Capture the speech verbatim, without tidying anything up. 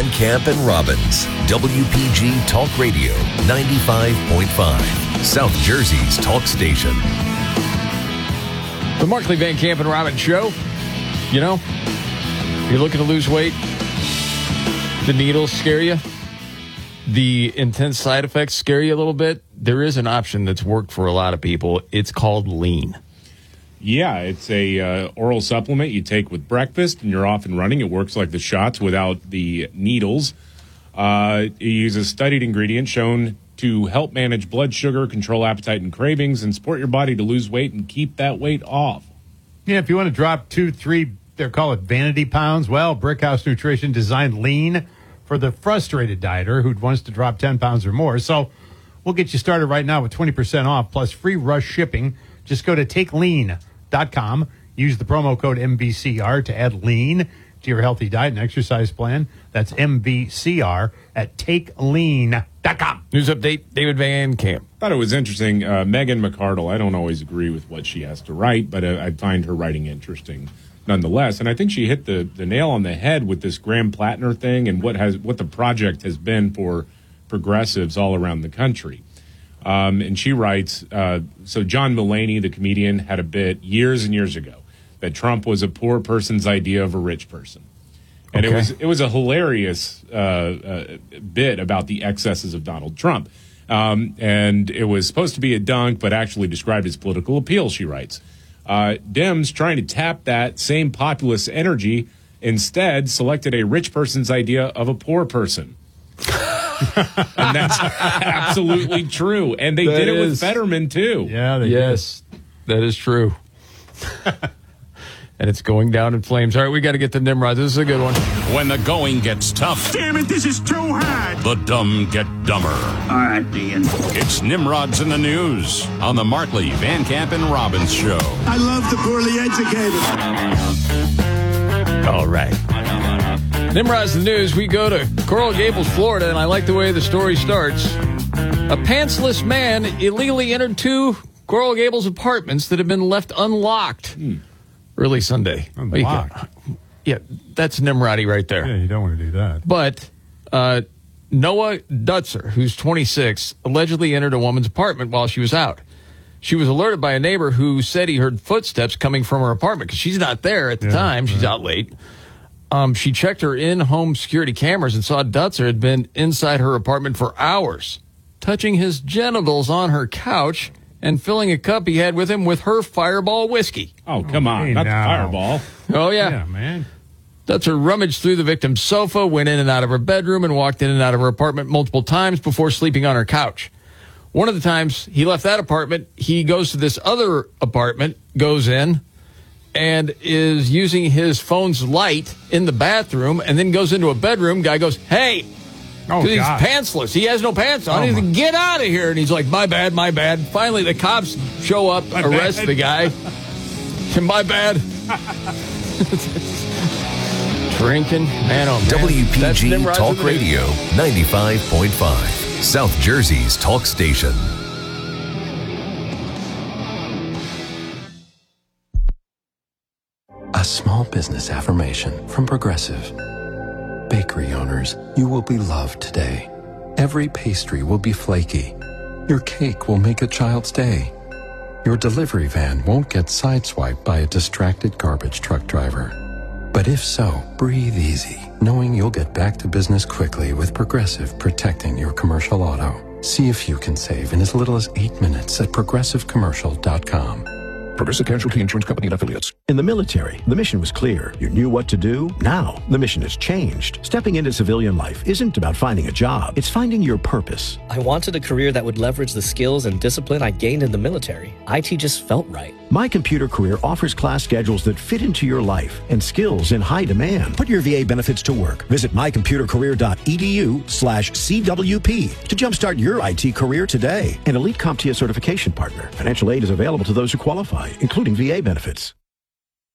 Van Camp and Robbins, W P G Talk Radio, ninety-five point five, South Jersey's talk station. The Markley, Van Camp and Robbins Show. You know, you're looking to lose weight, the needles scare you, the intense side effects scare you a little bit. There is an option that's worked for a lot of people. It's called Lean. Yeah, it's a uh, oral supplement you take with breakfast, and you're off and running. It works like the shots without the needles. Uh, it uses studied ingredients shown to help manage blood sugar, control appetite and cravings, and support your body to lose weight and keep that weight off. Yeah, if you want to drop two, three, they call it vanity pounds, well, Brickhouse Nutrition designed Lean for the frustrated dieter who wants to drop ten pounds or more. So we'll get you started right now with twenty percent off plus free rush shipping. Just go to take lean dot com. Use the promo code M V C R to add lean to your healthy diet and exercise plan. That's M V C R at take lean dot com. News update, David Van Camp. I thought it was interesting. Uh, Megan McArdle, I don't always agree with what she has to write, but uh, I find her writing interesting nonetheless. And I think she hit the, the nail on the head with this Graham Plattner thing and what has what the project has been for progressives all around the country. Um, and she writes, uh, so John Mulaney, the comedian, had a bit years and years ago that Trump was a poor person's idea of a rich person. And okay. it was it was a hilarious uh, uh, bit about the excesses of Donald Trump. Um, and it was supposed to be a dunk, but actually described his political appeal, she writes. Uh, Dems, trying to tap that same populist energy, instead selected a rich person's idea of a poor person. And that's absolutely true. And they that did it is, with Fetterman, too. Yeah, they Yes, did. That is true. And it's going down in flames. All right, we got to get to Nimrod. This is a good one. When the going gets tough. Damn it, this is too hard. The dumb get dumber. All right, Dean. It's Nimrod's in the News on the Markley, Van Camp, and Robbins Show. I love the poorly educated. All right. Nimrod's in the News. We go to Coral Gables, Florida, and I like the way the story starts. A pantsless man illegally entered two Coral Gables apartments that have been left unlocked. Hmm. Early Sunday. Unlocked. Yeah, that's Nimrodi right there. Yeah, you don't want to do that. But uh, Noah Dutzer, who's twenty-six, allegedly entered a woman's apartment while she was out. She was alerted by a neighbor who said he heard footsteps coming from her apartment because she's not there at the yeah, time. She's right. out late. Um, she checked her in-home security cameras and saw Dutzer had been inside her apartment for hours, touching his genitals on her couch and filling a cup he had with him with her Fireball whiskey. Oh, come on. Hey, Not now. the Fireball. Oh, yeah. Yeah, man. Dutzer rummaged through the victim's sofa, went in and out of her bedroom, and walked in and out of her apartment multiple times before sleeping on her couch. One of the times he left that apartment, he goes to this other apartment, goes in, and is using his phone's light in the bathroom, and then goes into a bedroom. Guy goes, hey, Oh, he's God. pantsless. He has no pants on. Oh, He's like, my. get out of here. And he's like, my bad, my bad. Finally, the cops show up, My arrest bad. the guy. My bad. Drinking, man, oh man. W P That's G Nimrod's Talk in the News. Radio, ninety-five point five, South Jersey's talk station. A small business affirmation from Progressive. Bakery owners, you will be loved today. Every pastry will be flaky. Your cake will make a child's day. Your delivery van won't get sideswiped by a distracted garbage truck driver. But if so, breathe easy, knowing you'll get back to business quickly with Progressive protecting your commercial auto. See if you can save in as little as eight minutes at progressive commercial dot com. Progressive Casualty Insurance Company and Affiliates. In the military, the mission was clear. You knew what to do. Now, the mission has changed. Stepping into civilian life isn't about finding a job. It's finding your purpose. I wanted a career that would leverage the skills and discipline I gained in the military. I T just felt right. My Computer Career offers class schedules that fit into your life and skills in high demand. Put your V A benefits to work. Visit my computer career dot e d u slash C W P to jumpstart your I T career today. An elite CompTIA certification partner. Financial aid is available to those who qualify, including V A benefits.